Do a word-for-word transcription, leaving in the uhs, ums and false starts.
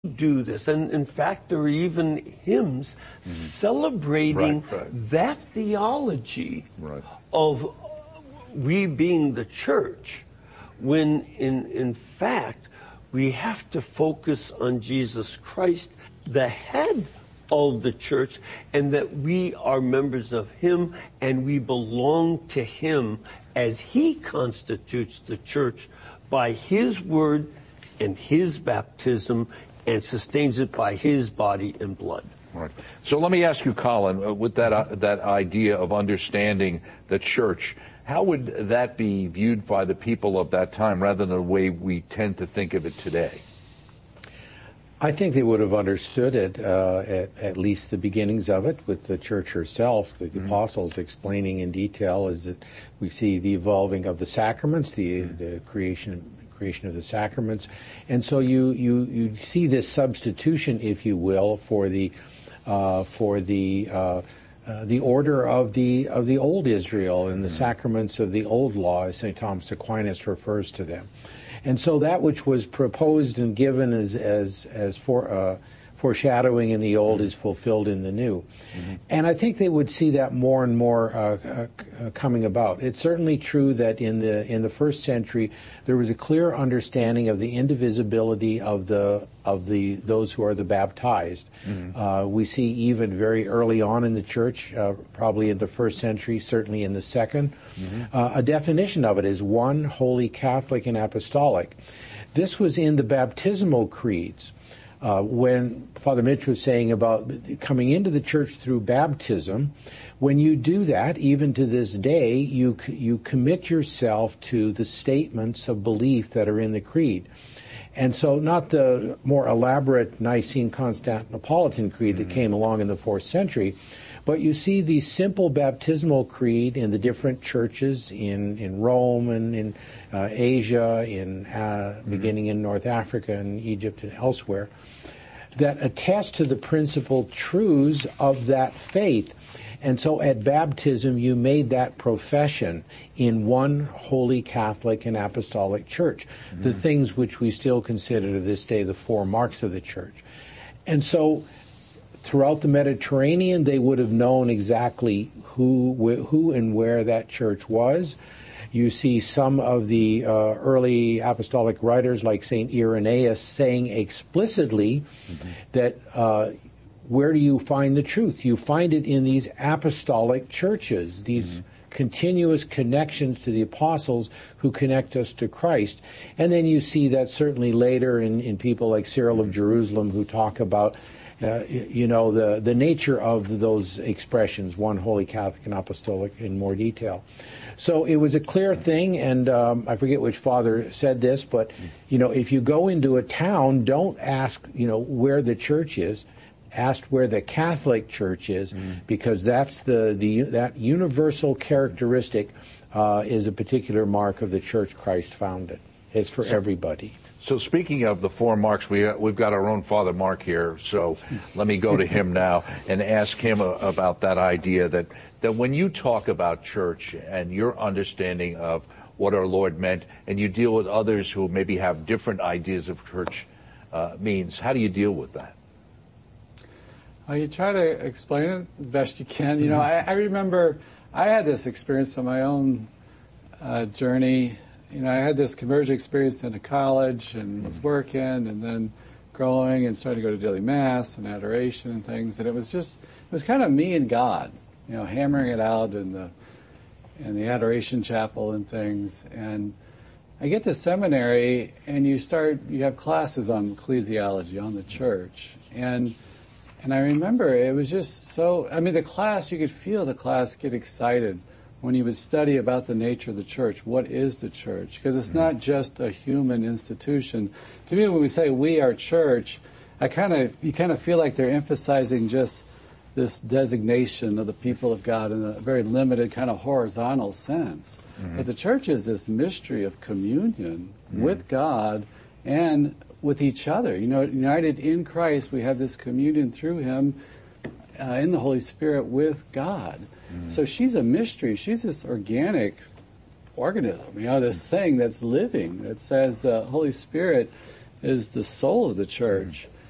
do this. And in fact, there are even hymns mm-hmm. celebrating right, right. that theology right. of we being the church, when in, in fact, we have to focus on Jesus Christ, the head of the church, and that we are members of him and we belong to him as he constitutes the church by his word and his baptism, and sustains it by his body and blood. Right. So let me ask you, Colin, uh, with that uh, that idea of understanding the church, how would that be viewed by the people of that time rather than the way we tend to think of it today? I think they would have understood it, uh, at, at least the beginnings of it, with the church herself, the mm-hmm. apostles explaining in detail, is that we see the evolving of the sacraments, the, mm-hmm. the creation creation of the sacraments. And so you, you, you see this substitution, if you will, for the, uh, for the, uh, uh, the order of the, of the old Israel and the mm-hmm. sacraments of the old law, as Saint Thomas Aquinas refers to them. And so that which was proposed and given as, as, as for, uh, foreshadowing in the old mm-hmm. is fulfilled in the new. Mm-hmm. And I think they would see that more and more uh, uh, coming about. It's certainly true that in the in the first century there was a clear understanding of the indivisibility of the of the those who are the baptized. Mm-hmm. Uh, we see even very early on in the church, uh, probably in the first century, certainly in the second, mm-hmm. uh, a definition of it is one, holy, Catholic, and apostolic. This was in the baptismal creeds. Uh, when Father Mitch was saying about coming into the church through baptism, when you do that, even to this day, you you commit yourself to the statements of belief that are in the creed. And so not the more elaborate Nicene-Constantinopolitan creed that mm-hmm. came along in the fourth century, but you see the simple baptismal creed in the different churches in, in Rome and in uh, Asia, in uh, mm-hmm. beginning in North Africa and Egypt and elsewhere, that attest to the principal truths of that faith. And so at baptism, you made that profession in one holy Catholic and apostolic church, mm-hmm. the things which we still consider to this day the four marks of the church. And so throughout the Mediterranean, they would have known exactly who, wh- who and where that church was. You see some of the uh, early apostolic writers like Saint Irenaeus saying explicitly mm-hmm. that uh, where do you find the truth? You find it in these apostolic churches, these mm-hmm. continuous connections to the apostles who connect us to Christ. And then you see that certainly later in, in people like Cyril mm-hmm. of Jerusalem who talk about Uh, you know, the, the nature of those expressions, one holy Catholic and apostolic, in more detail. So it was a clear thing, and um, I forget which father said this, but, you know, if you go into a town, don't ask, you know, where the church is. Ask where the Catholic Church is, mm. because that's the, the that universal characteristic uh, is a particular mark of the church Christ founded. It's for so, everybody. So speaking of the four marks, we, uh, we've got our own Father Mark here, so let me go to him now and ask him uh, about that idea that, that when you talk about church and your understanding of what our Lord meant, and you deal with others who maybe have different ideas of church uh, means, how do you deal with that? Well, you try to explain it as best you can. You know, I, I remember I had this experience on my own uh, journey. You know, I had this conversion experience in a college and was working and then growing and started to go to daily mass and adoration and things. And it was just, it was kind of me and God, you know, hammering it out in the, in the adoration chapel and things. And I get to seminary and you start, you have classes on ecclesiology, on the church. And, and I remember it was just so, I mean, the class, you could feel the class get excited when you would study about the nature of the church. What is the church? Because it's not just a human institution. To me, when we say we are church, I kind of you kind of feel like they're emphasizing just this designation of the people of God in a very limited kind of horizontal sense. Mm-hmm. But the church is this mystery of communion mm-hmm. with God and with each other. You know, united in Christ, we have this communion through Him uh, in the Holy Spirit with God. So she's a mystery. She's this organic organism, you know, this thing that's living, that says the Holy Spirit is the soul of the church.